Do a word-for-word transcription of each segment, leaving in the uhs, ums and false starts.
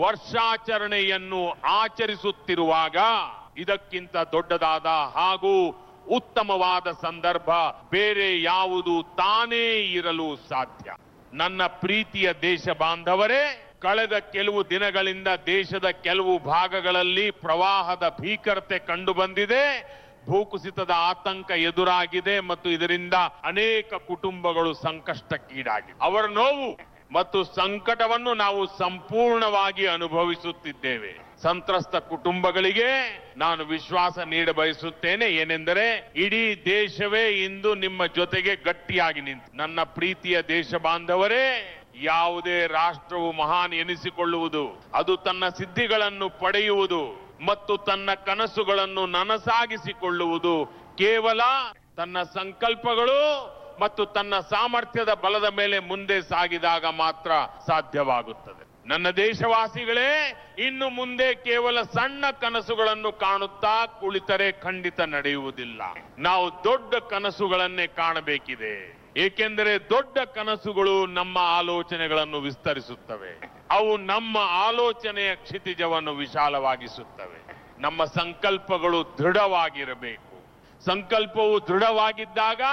ವರ್ಷಾಚರಣೆಯನ್ನು ಆಚರಿಸುತ್ತಿರುವಾಗ ಇದಕ್ಕಿಂತ ದೊಡ್ಡದಾದ ಹಾಗೂ ಉತ್ತಮವಾದ ಸಂದರ್ಭ ಬೇರೆ ಯಾವುದು ತಾನೇ ಇರಲು ಸಾಧ್ಯ. ನನ್ನ ಪ್ರೀತಿಯ ದೇಶ ಬಾಂಧವರೇ, ಕಳೆದ ಕೆಲವು ದಿನಗಳಿಂದ ದೇಶದ ಕೆಲವು ಭಾಗಗಳಲ್ಲಿ ಪ್ರವಾಹದ ಭೀಕರತೆ ಕಂಡು ಬಂದಿದೆ. ಭೂಕುಸಿತದ ಆತಂಕ ಎದುರಾಗಿದೆ ಮತ್ತು ಇದರಿಂದ ಅನೇಕ ಕುಟುಂಬಗಳು ಸಂಕಷ್ಟಕ್ಕೀಡಾಗಿವೆ. ಅವರ ನೋವು ಮತ್ತು ಸಂಕಟವನ್ನು ನಾವು ಸಂಪೂರ್ಣವಾಗಿ ಅನುಭವಿಸುತ್ತಿದ್ದೇವೆ. ಸಂತ್ರಸ್ತ ಕುಟುಂಬಗಳಿಗೆ ನಾನು ವಿಶ್ವಾಸ ನೀಡ ಬಯಸುತ್ತೇನೆ. ಏನೆಂದರೆ ಇಡೀ ದೇಶವೇ ಇಂದು ನಿಮ್ಮ ಜೊತೆಗೆ ಗಟ್ಟಿಯಾಗಿ ನಿಂತು. ನನ್ನ ಪ್ರೀತಿಯ ದೇಶ ಬಾಂಧವರೇ, ಯಾವುದೇ ರಾಷ್ಟ್ರವು ಮಹಾನ್ ಎನಿಸಿಕೊಳ್ಳುವುದು, ಅದು ತನ್ನ ಸಿದ್ಧಿಗಳನ್ನು ಪಡೆಯುವುದು ಮತ್ತು ತನ್ನ ಕನಸುಗಳನ್ನು ನನಸಾಗಿಸಿಕೊಳ್ಳುವುದು ಕೇವಲ ತನ್ನ ಸಂಕಲ್ಪಗಳು ಮತ್ತು ತನ್ನ ಸಾಮರ್ಥ್ಯದ ಬಲದ ಮೇಲೆ ಮುಂದೆ ಸಾಗಿದಾಗ ಮಾತ್ರ ಸಾಧ್ಯವಾಗುತ್ತದೆ. ನನ್ನ ದೇಶವಾಸಿಗಳೇ, ಇನ್ನು ಮುಂದೆ ಕೇವಲ ಸಣ್ಣ ಕನಸುಗಳನ್ನು ಕಾಣುತ್ತಾ ಕುಳಿತರೆ ಖಂಡಿತ ನಡೆಯುವುದಿಲ್ಲ. ನಾವು ದೊಡ್ಡ ಕನಸುಗಳನ್ನೇ ಕಾಣಬೇಕಿದೆ. ಏಕೆಂದರೆ ದೊಡ್ಡ ಕನಸುಗಳು ನಮ್ಮ ಆಲೋಚನೆಗಳನ್ನು ವಿಸ್ತರಿಸುತ್ತವೆ. ಅವು ನಮ್ಮ ಆಲೋಚನೆಯ ಕ್ಷಿತಿಜವನ್ನು ವಿಶಾಲವಾಗಿಸುತ್ತವೆ. ನಮ್ಮ ಸಂಕಲ್ಪಗಳು ದೃಢವಾಗಿರಬೇಕು. ಸಂಕಲ್ಪವು ದೃಢವಾಗಿದ್ದಾಗ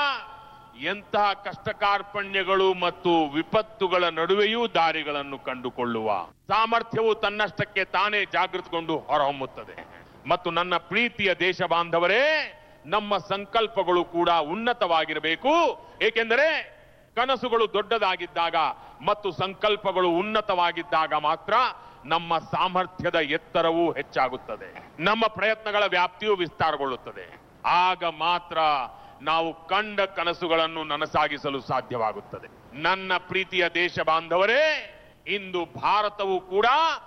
ಎಂತಹ ಕಷ್ಟ ಕಾರ್ಪಣ್ಯಗಳು ಮತ್ತು ವಿಪತ್ತುಗಳ ನಡುವೆಯೂ ದಾರಿಗಳನ್ನು ಕಂಡುಕೊಳ್ಳುವ ಸಾಮರ್ಥ್ಯವು ತನ್ನಷ್ಟಕ್ಕೆ ತಾನೇ ಜಾಗೃತಗೊಂಡು ಹೊರಹೊಮ್ಮುತ್ತದೆ. ಮತ್ತು ನನ್ನ ಪ್ರೀತಿಯ ದೇಶ ಬಾಂಧವರೇ, ನಮ್ಮ ಸಂಕಲ್ಪಗಳು ಕೂಡ ಉನ್ನತವಾಗಿರಬೇಕು. ಏಕೆಂದರೆ ಕನಸುಗಳು ದೊಡ್ಡದಾಗಿದ್ದಾಗ ಮತ್ತು ಸಂಕಲ್ಪಗಳು ಉನ್ನತವಾಗಿದ್ದಾಗ ಮಾತ್ರ ನಮ್ಮ ಸಾಮರ್ಥ್ಯದ ಎತ್ತರವೂ ಹೆಚ್ಚಾಗುತ್ತದೆ, ನಮ್ಮ ಪ್ರಯತ್ನಗಳ ವ್ಯಾಪ್ತಿಯೂ ವಿಸ್ತಾರಗೊಳ್ಳುತ್ತದೆ. ಆಗ ಮಾತ್ರ ನಾವು ಕಂಡ ಕನಸುಗಳನ್ನು ನನಸಾಗಿಸಲು ಸಾಧ್ಯವಾಗುತ್ತದೆ. ನನ್ನ ಪ್ರೀತಿಯ ದೇಶ ಬಾಂಧವರೇ, ಇಂದು ಭಾರತವು ಕೂಡ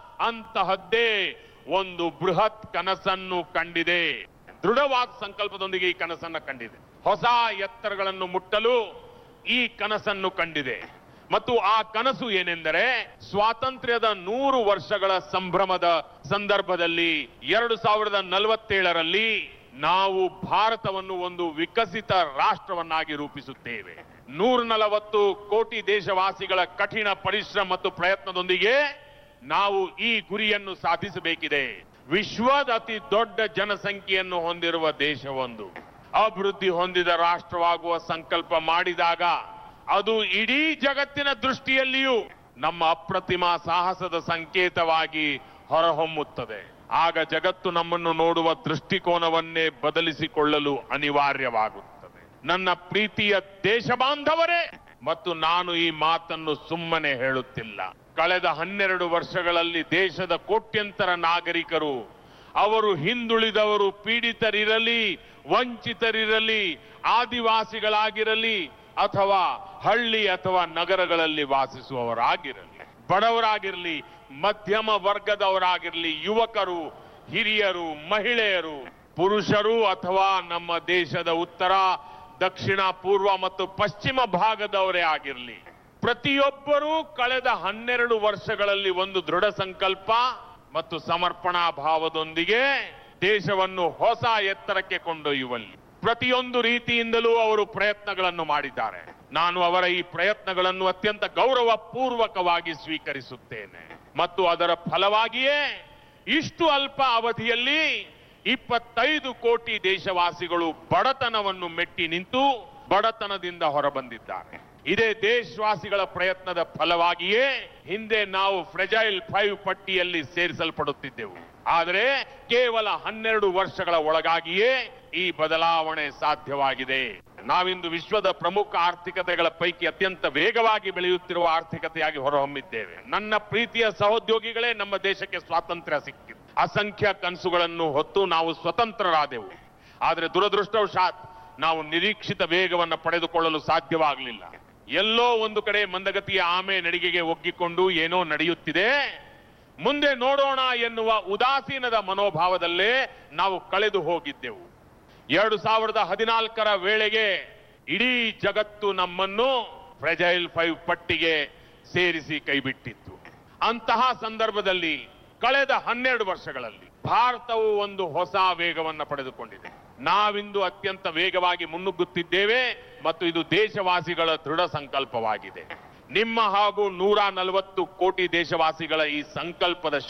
ಅಂತಹದ್ದೇ ಒಂದು ಬೃಹತ್ ಕನಸನ್ನು ಕಂಡಿದೆ. ದೃಢವಾದ ಸಂಕಲ್ಪದೊಂದಿಗೆ ಈ ಕನಸನ್ನು ಕಂಡಿದೆ. ಹೊಸ ಎತ್ತರಗಳನ್ನು ಮುಟ್ಟಲು ಈ ಕನಸನ್ನು ಕಂಡಿದೆ. ಮತ್ತು ಆ ಕನಸು ಏನೆಂದರೆ, ಸ್ವಾತಂತ್ರ್ಯದ ನೂರು ವರ್ಷಗಳ ಸಂಭ್ರಮದ ಸಂದರ್ಭದಲ್ಲಿ ಎರಡು ಸಾವಿರದ ನಲವತ್ತೇಳರಲ್ಲಿ ನಾವು ಭಾರತವನ್ನು ಒಂದು ವಿಕಸಿತ ರಾಷ್ಟ್ರವನ್ನಾಗಿ ರೂಪಿಸುತ್ತೇವೆ. ನೂರ ನಲವತ್ತು ಕೋಟಿ ದೇಶವಾಸಿಗಳ ಕಠಿಣ ಪರಿಶ್ರಮ ಮತ್ತು ಪ್ರಯತ್ನದೊಂದಿಗೆ ನಾವು ಈ ಗುರಿಯನ್ನು ಸಾಧಿಸಬೇಕಿದೆ. ವಿಶ್ವದ ಅತಿ ದೊಡ್ಡ ಜನಸಂಖ್ಯೆಯನ್ನು ಹೊಂದಿರುವ ದೇಶವೊಂದು ಅಭಿವೃದ್ಧಿ ಹೊಂದಿದ ರಾಷ್ಟ್ರವಾಗುವ ಸಂಕಲ್ಪ ಮಾಡಿದಾಗ ಅದು ಇಡೀ ಜಗತ್ತಿನ ದೃಷ್ಟಿಯಲ್ಲಿಯೂ ನಮ್ಮ ಅಪ್ರತಿಮ ಸಾಹಸದ ಸಂಕೇತವಾಗಿ ಹೊರಹೊಮ್ಮುತ್ತದೆ. ಆಗ ಜಗತ್ತು ನಮ್ಮನ್ನು ನೋಡುವ ದೃಷ್ಟಿಕೋನವನ್ನೇ ಬದಲಿಸಿಕೊಳ್ಳಲು ಅನಿವಾರ್ಯವಾಗುತ್ತದೆ. ನನ್ನ ಪ್ರೀತಿಯ ದೇಶ ಬಾಂಧವರೇ, ಮತ್ತು ನಾನು ಈ ಮಾತನ್ನು ಸುಮ್ಮನೆ ಹೇಳುತ್ತಿಲ್ಲ. ಕಳೆದ ಹನ್ನೆರಡು ವರ್ಷಗಳಲ್ಲಿ ದೇಶದ ಕೋಟ್ಯಂತರ ನಾಗರಿಕರು, ಅವರು ಹಿಂದುಳಿದವರು, ಪೀಡಿತರಿರಲಿ, ವಂಚಿತರಿರಲಿ, ಆದಿವಾಸಿಗಳಾಗಿರಲಿ ಅಥವಾ ಹಳ್ಳಿ ಅಥವಾ ನಗರಗಳಲ್ಲಿ ವಾಸಿಸುವವರಾಗಿರಲಿ, ಬಡವರಾಗಿರಲಿ, ಮಧ್ಯಮ ವರ್ಗದವರಾಗಿರಲಿ, ಯುವಕರು, ಹಿರಿಯರು, ಮಹಿಳೆಯರು, ಪುರುಷರು ಅಥವಾ ನಮ್ಮ ದೇಶದ ಉತ್ತರ, ದಕ್ಷಿಣ, ಪೂರ್ವ ಮತ್ತು ಪಶ್ಚಿಮ ಭಾಗದವರೇ ಆಗಿರಲಿ, ಪ್ರತಿಯೊಬ್ಬರೂ ಕಳೆದ ಹನ್ನೆರಡು ವರ್ಷಗಳಲ್ಲಿ ಒಂದು ದೃಢ ಸಂಕಲ್ಪ ಮತ್ತು ಸಮರ್ಪಣಾ ಭಾವದೊಂದಿಗೆ ದೇಶವನ್ನು ಹೊಸ ಎತ್ತರಕ್ಕೆ ಕೊಂಡೊಯ್ಯುವಲ್ಲಿ ಪ್ರತಿಯೊಂದು ರೀತಿಯಿಂದಲೂ ಅವರು ಪ್ರಯತ್ನಗಳನ್ನು ಮಾಡಿದ್ದಾರೆ. ನಾನು ಅವರ ಈ ಪ್ರಯತ್ನಗಳನ್ನು ಅತ್ಯಂತ ಗೌರವ ಪೂರ್ವಕವಾಗಿ ಸ್ವೀಕರಿಸುತ್ತೇನೆ. ಮತ್ತು ಅದರ ಫಲವಾಗಿಯೇ ಇಷ್ಟು ಅಲ್ಪ ಅವಧಿಯಲ್ಲಿ ಇಪ್ಪತ್ತೈದು ಕೋಟಿ ದೇಶವಾಸಿಗಳು ಬಡತನವನ್ನು ಮೆಟ್ಟಿ ನಿಂತು ಬಡತನದಿಂದ ಹೊರಬಂದಿದ್ದಾರೆ. ಇದೇ ದೇಶವಾಸಿಗಳ ಪ್ರಯತ್ನದ ಫಲವಾಗಿಯೇ ಹಿಂದೆ ನಾವು ಫ್ರೆಜೈಲ್ ಫೈವ್ ಪಟ್ಟಿಯಲ್ಲಿ ಸೇರಿಸಲ್ಪಡುತ್ತಿದ್ದೆವು. ಆದರೆ ಕೇವಲ ಹನ್ನೆರಡು ವರ್ಷಗಳ ಒಳಗಾಗಿಯೇ ಈ ಬದಲಾವಣೆ ಸಾಧ್ಯವಾಗಿದೆ. ನಾವಿಂದು ವಿಶ್ವದ ಪ್ರಮುಖ ಆರ್ಥಿಕತೆಗಳ ಪೈಕಿ ಅತ್ಯಂತ ವೇಗವಾಗಿ ಬೆಳೆಯುತ್ತಿರುವ ಆರ್ಥಿಕತೆಯಾಗಿ ಹೊರಹೊಮ್ಮಿದ್ದೇವೆ. ನನ್ನ ಪ್ರೀತಿಯ ಸಹೋದ್ಯೋಗಿಗಳೇ, ನಮ್ಮ ದೇಶಕ್ಕೆ ಸ್ವಾತಂತ್ರ್ಯ ಸಿಕ್ಕಿತು. ಅಸಂಖ್ಯ ಕನಸುಗಳನ್ನು ಹೊತ್ತು ನಾವು ಸ್ವತಂತ್ರರಾದೆವು. ಆದರೆ ದುರದೃಷ್ಟವಶಾತ್ ನಾವು ನಿರೀಕ್ಷಿತ ವೇಗವನ್ನು ಪಡೆದುಕೊಳ್ಳಲು ಸಾಧ್ಯವಾಗಲಿಲ್ಲ. ಎಲ್ಲೋ ಒಂದು ಕಡೆ ಮಂದಗತಿಯ ಆಮೆ ನಡಿಗೆಗೆ ಒಗ್ಗಿಕೊಂಡು ಏನೋ ನಡೆಯುತ್ತಿದೆ, ಮುಂದೆ ನೋಡೋಣ ಎನ್ನುವ ಉದಾಸೀನದ ಮನೋಭಾವದಲ್ಲೇ ನಾವು ಕಳೆದು ಹೋಗಿದ್ದೆವು. ಎರಡು ಸಾವಿರದ ಹದಿನಾಲ್ಕರ ವೇಳೆಗೆ ಇಡೀ ಜಗತ್ತು ನಮ್ಮನ್ನು ಫ್ರೆಜೈಲ್ ಫೈವ್ ಪಟ್ಟಿಗೆ ಸೇರಿಸಿ ಕೈಬಿಟ್ಟಿತ್ತು. ಅಂತಹ ಸಂದರ್ಭದಲ್ಲಿ ಕಳೆದ ಹನ್ನೆರಡು ವರ್ಷಗಳಲ್ಲಿ ಭಾರತವು ಒಂದು ಹೊಸ ವೇಗವನ್ನು ಪಡೆದುಕೊಂಡಿದೆ. ನಾವಿಂದು ಅತ್ಯಂತ ವೇಗವಾಗಿ ಮುನ್ನುಗ್ಗುತ್ತಿದ್ದೇವೆ ಮತ್ತು ಇದು ದೇಶವಾಸಿಗಳ ದೃಢ ಸಂಕಲ್ಪವಾಗಿದೆ. ನಿಮ್ಮ ಹಾಗೂ ನೂರ ನಲವತ್ತು ಕೋಟಿ ದೇಶವಾಸಿಗಳ ಈ ಸಂಕಲ್ಪದ